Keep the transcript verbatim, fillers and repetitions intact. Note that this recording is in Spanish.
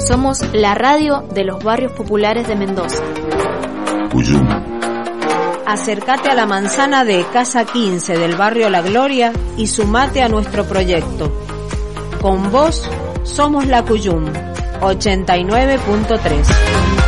Somos la radio de los barrios populares de Mendoza. Cuyum. Acércate a la manzana de Casa quince del barrio La Gloria y sumate a nuestro proyecto. Con vos somos la Cuyum, ochenta y nueve punto tres.